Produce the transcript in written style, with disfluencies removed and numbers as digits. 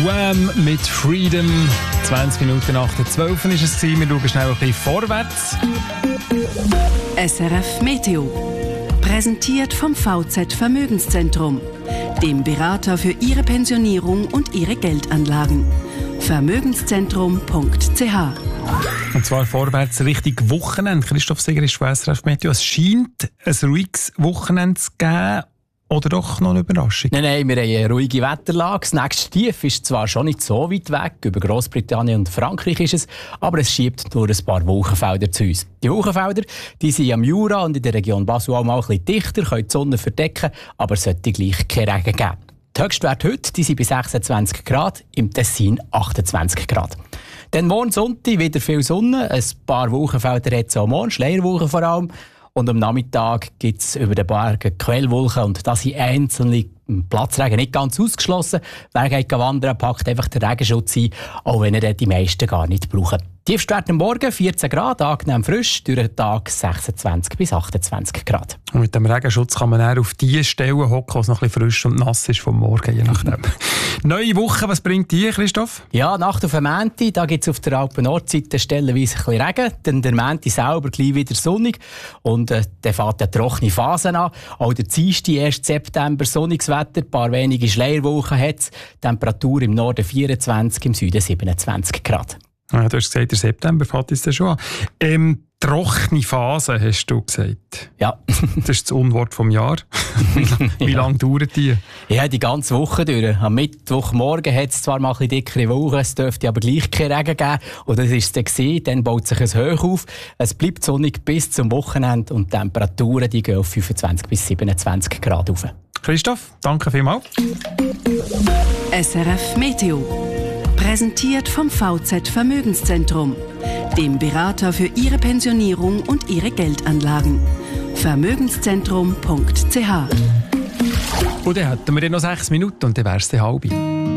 Wham mit Freedom. 20 Minuten nach der 12 ist es. Wir schauen schnell ein bisschen vorwärts. SRF Meteo. Präsentiert vom VZ Vermögenszentrum, dem Berater für Ihre Pensionierung und Ihre Geldanlagen. Vermögenszentrum.ch. Und zwar vorwärts Richtung Wochenende. Christoph Seger ist von SRF Meteo. Es scheint ein ruhiges Wochenende zu geben. Oder doch noch eine Überraschung? Nein, wir haben eine ruhige Wetterlage. Das nächste Tief ist zwar schon nicht so weit weg, über Grossbritannien und Frankreich ist es, aber es schiebt nur ein paar Wolkenfelder zu uns. Die Wolkenfelder die sind am Jura und in der Region Basel auch mal ein bisschen dichter, können die Sonne verdecken, aber es sollte gleich keinen Regen geben. Die Höchstwerte heute die sind bei 26 Grad, im Tessin 28 Grad. Dann morgen Sonntag wieder viel Sonne, ein paar Wolkenfelder hat es auch morgen, Schleierwolken vor allem. Und am Nachmittag gibt es über den Bergen Quellwolken und da sind einzelne Platzregen nicht ganz ausgeschlossen. Wer geht wandern, packt einfach den Regenschutz ein, auch wenn er die meisten gar nicht brauchen. Tiefstwerte am Morgen 14 Grad, angenehm frisch, durch den Tag 26 bis 28 Grad. Und mit dem Regenschutz kann man eher auf die Stellen hocken, wo es noch ein bisschen frisch und nass ist vom Morgen, je nachdem. Neue Woche, was bringt die, Christoph? Ja, Nacht auf den Montag, da gibt es auf der Alpen-Nordseite stellenweise ein bisschen Regen, dann der Montag selber gleich wieder sonnig und dann fängt eine trockene Phase an. Auch der Dienstag, 1. September, sonniges Wetter, ein paar wenige Schleierwolken hat es, Temperatur im Norden 24, im Süden 27 Grad. Ja, du hast gesagt, der September fängt es schon an. Trockene Phase, hast du gesagt. Ja. Das ist das Unwort vom Jahr. Wie lange dauert die? Ja, die ganze Woche durch. Am Mittwochmorgen hat es zwar mal ein bisschen dickere Wolken, es dürfte aber gleich keinen Regen geben. Und das war es dann. Dann baut sich ein Hoch auf. Es bleibt sonnig bis zum Wochenende und die Temperaturen die gehen auf 25 bis 27 Grad rauf. Christoph, danke vielmals. SRF Meteo. Präsentiert vom VZ Vermögenszentrum, dem Berater für Ihre Pensionierung und Ihre Geldanlagen. Vermögenszentrum.ch. Und dann hätten wir noch 6 Minuten und dann wäre es die halbe.